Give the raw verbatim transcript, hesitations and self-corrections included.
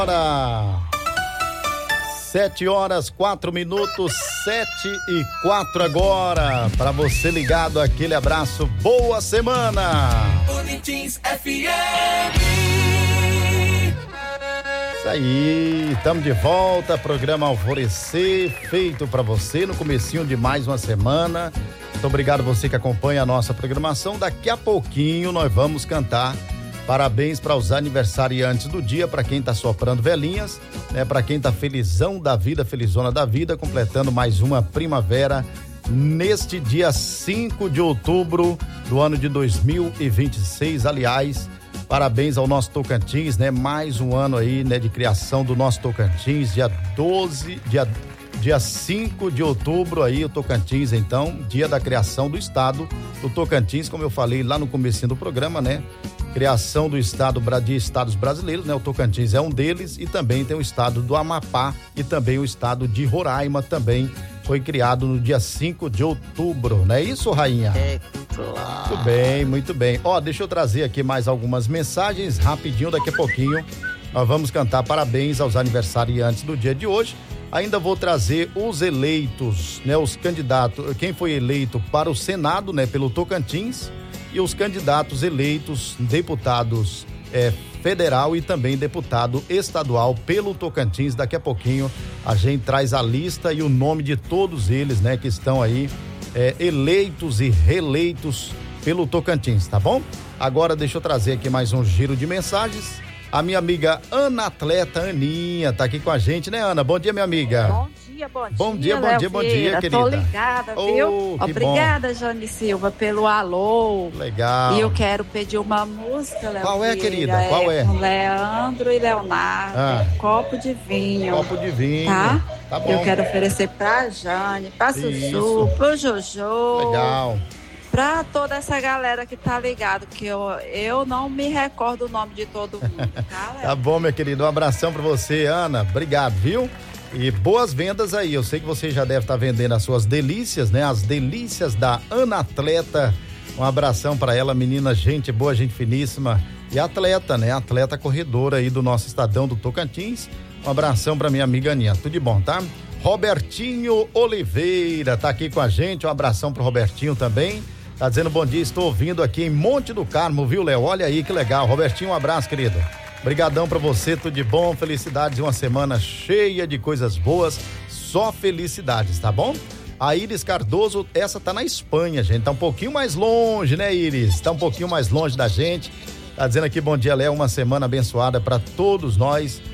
Sete horas, quatro minutos, sete e quatro agora. Para você ligado, aquele abraço, boa semana. Boletins F M. Isso aí, estamos de volta, programa Alvorecer, feito para você no comecinho de mais uma semana. Muito obrigado você que acompanha a nossa programação. Daqui a pouquinho nós vamos cantar parabéns para os aniversariantes do dia, para quem tá soprando velhinhas, né? Para quem tá felizão da vida, felizona da vida, completando mais uma primavera neste dia cinco de outubro do ano de dois mil e vinte e seis. Aliás, parabéns ao nosso Tocantins, né? Mais um ano aí, né, de criação do nosso Tocantins, dia doze, dia Dia cinco de outubro aí, o Tocantins, então, dia da criação do estado do Tocantins, como eu falei lá no comecinho do programa, né? Criação do estado de estados brasileiros, né? O Tocantins é um deles, e também tem o estado do Amapá e também o estado de Roraima também foi criado no dia cinco de outubro, não é isso, rainha? É claro. Muito bem, muito bem. Ó, deixa eu trazer aqui mais algumas mensagens rapidinho, daqui a pouquinho nós vamos cantar parabéns aos aniversariantes do dia de hoje. Ainda vou trazer os eleitos, né? Os candidatos, quem foi eleito para o Senado, né? Pelo Tocantins, e os candidatos eleitos, deputados é, federal e também deputado estadual pelo Tocantins. Daqui a pouquinho a gente traz a lista e o nome de todos eles, né? Que estão aí é, eleitos e reeleitos pelo Tocantins, tá bom? Agora deixa eu trazer aqui mais um giro de mensagens. A minha amiga Ana Atleta, Aninha, tá aqui com a gente, né, Ana? Bom dia, minha amiga. Bom dia, bom dia. Bom dia, bom Léo dia, bom Vieira. dia, querida. Tô ligada, viu? Oh, que Obrigada, bom. Jane Silva, pelo alô. Legal. E eu quero pedir uma música, Léo Qual é, Vieira. querida? Qual é? Com Leandro e Leonardo, Ah. Copo de Vinho. Copo de vinho. Tá? Tá bom. Eu quero oferecer pra Jane, pra Sussu, Isso. pro Jojo. Legal. Pra toda essa galera que tá ligado, que eu, eu não me recordo o nome de todo mundo, tá, Léo? Tá bom, minha querida. Um abração pra você, Ana. Obrigado, viu? E boas vendas aí. Eu sei que você já deve estar vendendo as suas delícias, né? As delícias da Ana Atleta. Um abração pra ela, menina, gente boa, gente finíssima. E atleta, né? Atleta corredora aí do nosso Estadão do Tocantins. Um abração pra minha amiga Aninha. Tudo de bom, tá? Robertinho Oliveira tá aqui com a gente. Um abração pro Robertinho também. Tá dizendo bom dia, estou ouvindo aqui em Monte do Carmo, viu, Léo? Olha aí que legal. Robertinho, um abraço, querido. Obrigadão pra você, tudo de bom, felicidades e uma semana cheia de coisas boas, só felicidades, tá bom? A Iris Cardoso, essa tá na Espanha, gente, tá um pouquinho mais longe, né, Iris? Tá um pouquinho mais longe da gente. Tá dizendo aqui, bom dia, Léo, uma semana abençoada pra todos nós.